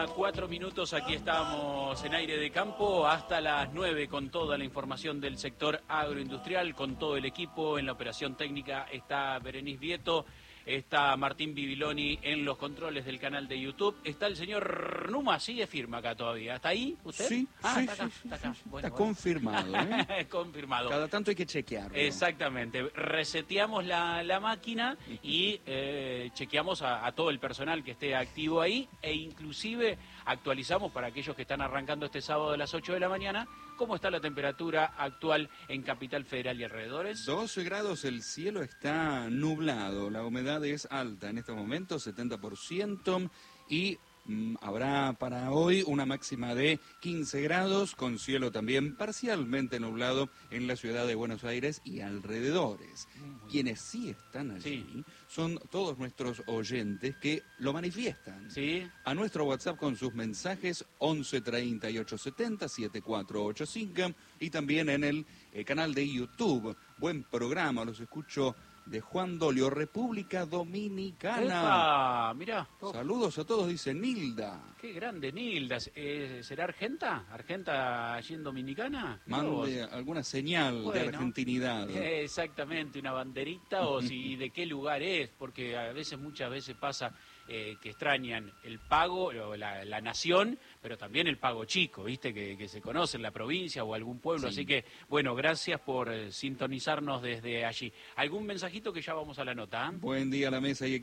1:04, aquí estamos en Aire de Campo hasta las 9 con toda la información del sector agroindustrial, con todo el equipo. En la operación técnica está Berenice Vieto, está Martín Bibiloni en los controles del canal de YouTube, está el señor Numa, sigue firme acá todavía. ¿Está ahí usted? Sí, sí, está acá. Bueno, está bueno. Confirmado, ¿eh? Confirmado. Cada tanto hay que chequearlo. Exactamente, reseteamos la máquina y chequeamos a todo el personal que esté activo ahí e inclusive actualizamos para aquellos que están arrancando este sábado a las 8 de la mañana cómo está la temperatura actual en Capital Federal y alrededores. 12 grados, el cielo está nublado, la humedad es alta en este momento, 70%, y habrá para hoy una máxima de 15 grados, con cielo también parcialmente nublado en la ciudad de Buenos Aires y alrededores. Quienes sí están allí son todos nuestros oyentes que lo manifiestan. ¿Sí? A nuestro WhatsApp con sus mensajes 11 38 70 7485 y también en el canal de YouTube. Buen programa, los escucho de Juan Dolio, República Dominicana. ¡Epa! Mirá. Saludos a todos, dice Nilda. Qué grande, Nilda. ¿Será argenta? ¿Argenta allí en Dominicana? Mande alguna señal de argentinidad. Exactamente, una banderita o si de qué lugar es, porque muchas veces pasa que extrañan el pago, la nación, pero también el pago chico, ¿viste? Que se conoce en la provincia o algún pueblo. Sí. Así que, bueno, gracias por sintonizarnos desde allí. ¿Algún mensajito que ya vamos a la nota? Buen día a la mesa y